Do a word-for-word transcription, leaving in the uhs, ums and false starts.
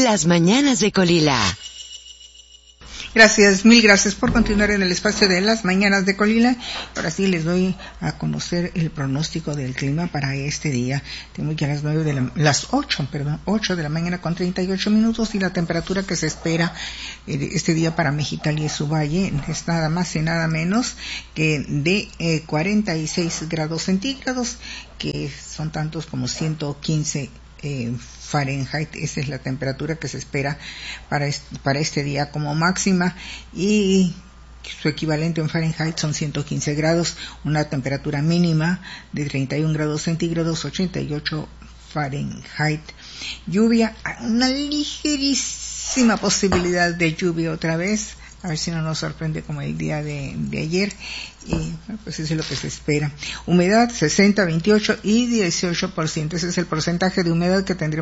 Las mañanas de Colila. Gracias, mil gracias por continuar en el espacio de Las Mañanas de Colila. Ahora sí les doy a conocer el pronóstico del clima para este día. Tengo que a las nueve de la, las ocho, perdón, ocho de la mañana con treinta y ocho minutos, y la temperatura que se espera este día para Mexicali y su valle es nada más y nada menos que de eh, cuarenta y seis grados centígrados, que son tantos como ciento quince Eh, Fahrenheit. Esa es la temperatura que se espera para este, para este día como máxima, y su equivalente en Fahrenheit son ciento quince grados, una temperatura mínima de treinta y un grados centígrados, ochenta y ocho Fahrenheit. Lluvia, una ligerísima posibilidad de lluvia otra vez, a ver si no nos sorprende como el día de, de ayer, y bueno, pues eso es lo que se espera. Humedad sesenta, veintiocho y dieciocho por ciento, ese es el porcentaje de humedad que tendremos